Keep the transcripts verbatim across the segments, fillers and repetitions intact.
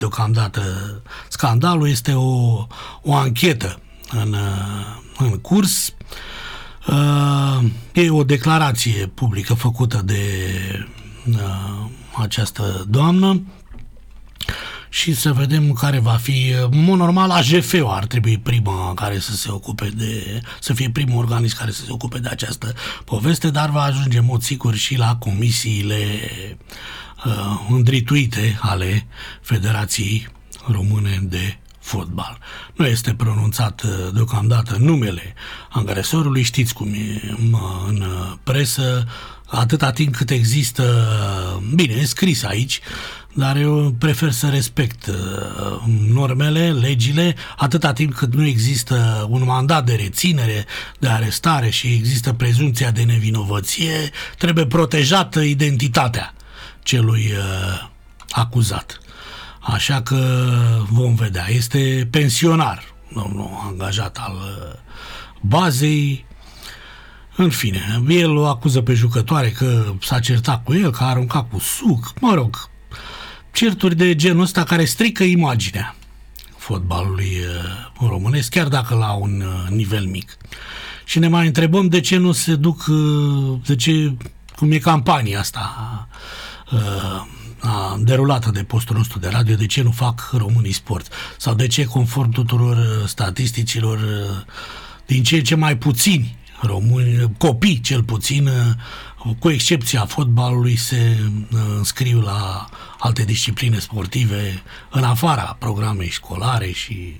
deocamdată scandalul, este o, o anchetă în, în curs. E o declarație publică făcută de această doamnă și să vedem care va fi. În mod normal, A J F-ul ar trebui prima care să se ocupe de, să fie primul organism care să se ocupe de această poveste, dar va ajunge în mod sigur și la comisiile uh, îndrituite ale Federației Române de Fotbal. Nu este pronunțat deocamdată numele agresorului, știți cum e în presă, atâta timp cât există, bine, e scris aici, dar eu prefer să respect normele, legile, atâta timp cât nu există un mandat de reținere, de arestare și există prezumția de nevinovăție, trebuie protejată identitatea celui acuzat. Așa că vom vedea. Este pensionar, domnul angajat al bazei. În fine, el o acuză pe jucătoare că s-a certat cu el, că a aruncat cu suc, mă rog, certuri de genul ăsta care strică imaginea fotbalului românesc, chiar dacă la un nivel mic. Și ne mai întrebăm de ce nu se duc, de ce, cum e campania asta a, derulată de postul nostru de radio, de ce nu fac Românii Sport? Sau de ce, conform tuturor statisticilor, din ce ce mai puțini români, copii cel puțin, cu excepția fotbalului, se înscriu la alte discipline sportive în afara programei școlare și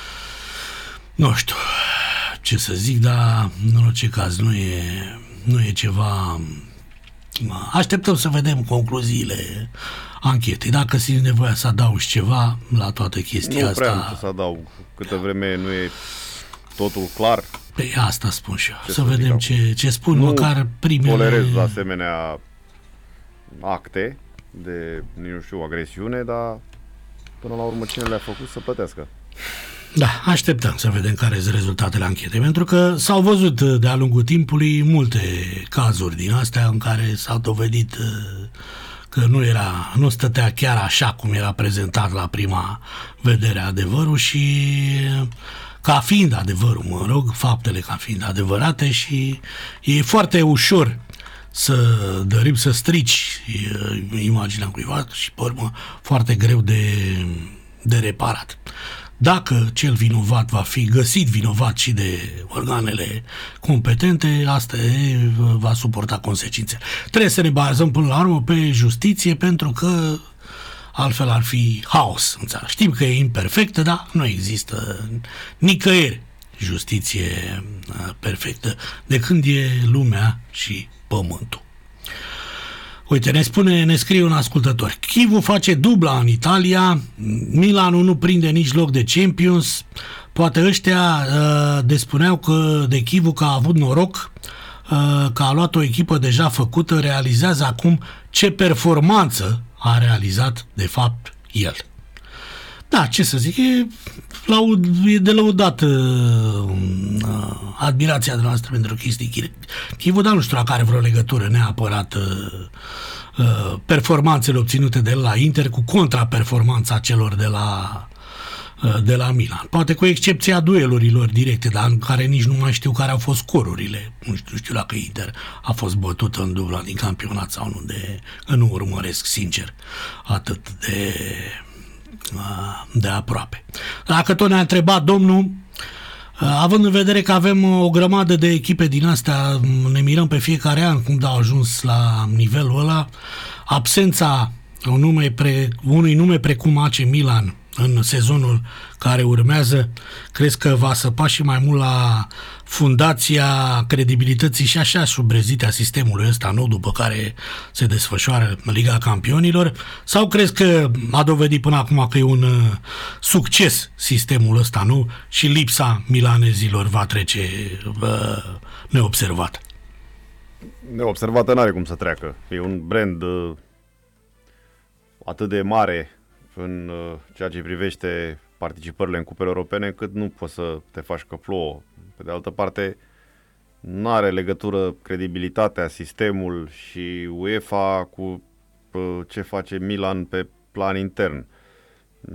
nu știu ce să zic, dar în orice caz nu e, nu e ceva. Așteptăm să vedem concluziile anchetei. Dacă simți nevoia să adaugi ceva la toată chestia nu asta. Nu prea am să adaug. Câtă vreme nu e totul clar. Pe asta spun și eu. Ce să, să vedem ce, ce spun, nu măcar primele. Nu tolerez asemenea acte de, nu știu, agresiune, dar până la urmă cine le-a făcut să plătească. Da, așteptăm să vedem care sunt rezultatele anchetei, pentru că s-au văzut de-a lungul timpului multe cazuri din astea în care s-a dovedit că nu era, nu stătea chiar așa cum era prezentat la prima vedere adevărul și ca fiind adevărul, mă rog, faptele ca fiind adevărate, și e foarte ușor să dărim, să strici imaginea cuiva și, pe urmă, foarte greu de, de reparat. Dacă cel vinovat va fi găsit vinovat și de organele competente, asta e, va suporta consecințe. Trebuie să ne bazăm până la urmă pe justiție, pentru că altfel ar fi haos în țară. Știm că e imperfectă, dar nu există nicăieri justiție perfectă de când e lumea și pământul. Uite, ne spune, ne scrie un ascultător: Chivu face dubla în Italia, Milanul nu prinde nici loc de Champions, poate ăștia uh, despuneau că de Chivu că a avut noroc, uh, că a luat o echipă deja făcută, realizează acum ce performanță a realizat de fapt el. Da, ce să zic, e, laud, e de lăudat uh, admirația noastră pentru chestii Chivu, dar nu știu dacă are vreo legătură neapărat uh, uh, performanțele obținute de la Inter cu contraperformanța celor de la, uh, de la Milan. Poate cu excepția duelurilor directe, dar în care nici nu mai știu care au fost scorurile. Nu știu, nu știu dacă Inter a fost bătută în dubla din campionat sau nu, de, nu urmăresc sincer atât de... de aproape. Dacă tot ne-a întrebat domnul, având în vedere că avem o grămadă de echipe din astea, ne mirăm pe fiecare an cum au ajuns la nivelul ăla, absența un nume pre, unui nume precum A C Milan în sezonul care urmează, crezi că va săpa și mai mult la fundația credibilității și așa șubrezitea sistemului ăsta nou după care se desfășoară Liga Campionilor? Sau crezi că a dovedit până acum că e un uh, succes sistemul ăsta nou și lipsa milanezilor va trece uh, neobservat? Neobservată n-are cum să treacă. E un brand uh, atât de mare în uh, ceea ce privește participările în cupele europene, cât nu poți să te faci că plouă. Pe de altă parte, nu are legătură credibilitatea, sistemul și UEFA cu uh, ce face Milan pe plan intern.